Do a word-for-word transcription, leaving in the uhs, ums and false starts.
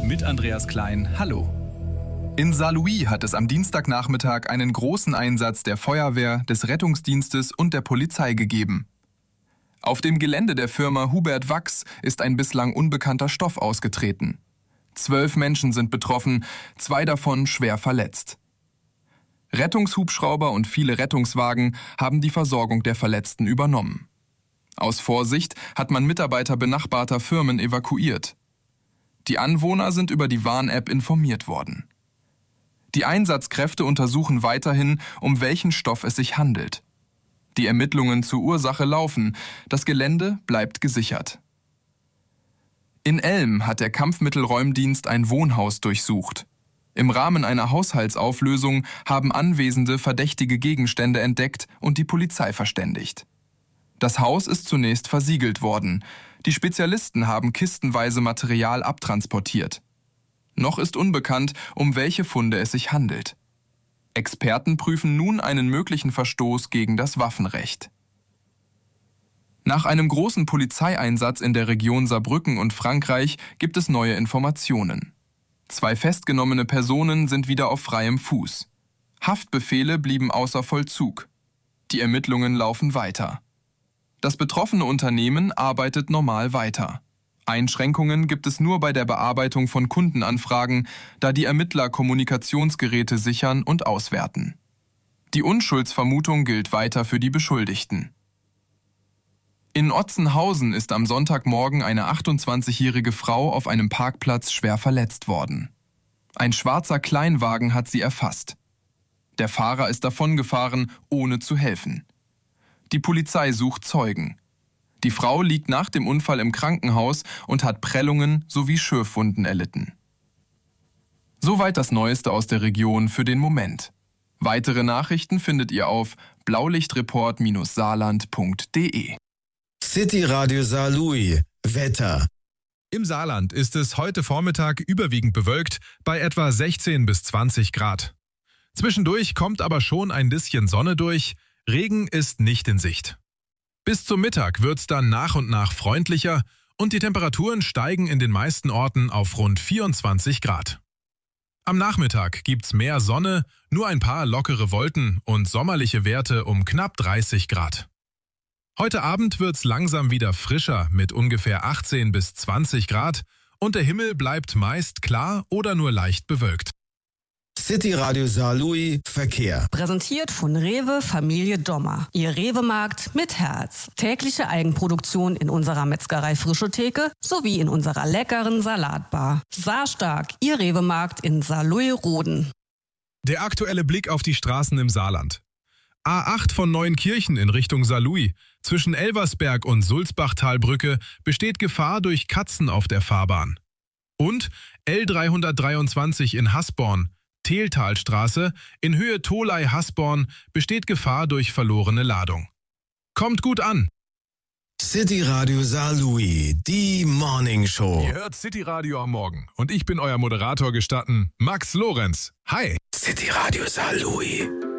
mit Andreas Klein. Hallo. In Saarlouis hat es am Dienstagnachmittag einen großen Einsatz der Feuerwehr, des Rettungsdienstes und der Polizei gegeben. Auf dem Gelände der Firma Hubert Wachs ist ein bislang unbekannter Stoff ausgetreten. Zwölf Menschen sind betroffen, zwei davon schwer verletzt. Rettungshubschrauber und viele Rettungswagen haben die Versorgung der Verletzten übernommen. Aus Vorsicht hat man Mitarbeiter benachbarter Firmen evakuiert. Die Anwohner sind über die Warn-App informiert worden. Die Einsatzkräfte untersuchen weiterhin, um welchen Stoff es sich handelt. Die Ermittlungen zur Ursache laufen, das Gelände bleibt gesichert. In Elm hat der Kampfmittelräumdienst ein Wohnhaus durchsucht. Im Rahmen einer Haushaltsauflösung haben Anwesende verdächtige Gegenstände entdeckt und die Polizei verständigt. Das Haus ist zunächst versiegelt worden. Die Spezialisten haben kistenweise Material abtransportiert. Noch ist unbekannt, um welche Funde es sich handelt. Experten prüfen nun einen möglichen Verstoß gegen das Waffenrecht. Nach einem großen Polizeieinsatz in der Region Saarbrücken und Frankreich gibt es neue Informationen. Zwei festgenommene Personen sind wieder auf freiem Fuß. Haftbefehle blieben außer Vollzug. Die Ermittlungen laufen weiter. Das betroffene Unternehmen arbeitet normal weiter. Einschränkungen gibt es nur bei der Bearbeitung von Kundenanfragen, da die Ermittler Kommunikationsgeräte sichern und auswerten. Die Unschuldsvermutung gilt weiter für die Beschuldigten. In Otzenhausen ist am Sonntagmorgen eine achtundzwanzigjährige Frau auf einem Parkplatz schwer verletzt worden. Ein schwarzer Kleinwagen hat sie erfasst. Der Fahrer ist davongefahren, ohne zu helfen. Die Polizei sucht Zeugen. Die Frau liegt nach dem Unfall im Krankenhaus und hat Prellungen sowie Schürfwunden erlitten. Soweit das Neueste aus der Region für den Moment. Weitere Nachrichten findet ihr auf blaulichtreport saarland punkt de. City Radio Saarlouis. Wetter. Im Saarland ist es heute Vormittag überwiegend bewölkt bei etwa sechzehn bis zwanzig Grad. Zwischendurch kommt aber schon ein bisschen Sonne durch. Regen ist nicht in Sicht. Bis zum Mittag wird's dann nach und nach freundlicher und die Temperaturen steigen in den meisten Orten auf rund vierundzwanzig Grad. Am Nachmittag gibt's mehr Sonne, nur ein paar lockere Wolken und sommerliche Werte um knapp dreißig Grad. Heute Abend wird's langsam wieder frischer mit ungefähr achtzehn bis zwanzig Grad und der Himmel bleibt meist klar oder nur leicht bewölkt. City Radio Saarlouis Verkehr. Präsentiert von Rewe Familie Dommer. Ihr Rewe-Markt mit Herz. Tägliche Eigenproduktion in unserer Metzgerei Frische Theke sowie in unserer leckeren Salatbar. Saarstark, Ihr Rewe-Markt in Saarlouis-Roden. Der aktuelle Blick auf die Straßen im Saarland. A acht von Neuenkirchen in Richtung Saarlouis. Zwischen Elversberg und Sulzbachtalbrücke besteht Gefahr durch Katzen auf der Fahrbahn. Und L dreihundertdreiundzwanzig in Hasborn. Tehltalstraße in Höhe Tholey-Hasborn besteht Gefahr durch verlorene Ladung. Kommt gut an! City Radio Saarlouis, die Morning Show. Ihr hört City Radio am Morgen und ich bin euer Moderator gestatten, Max Lorenz. Hi! City Radio Saarlouis.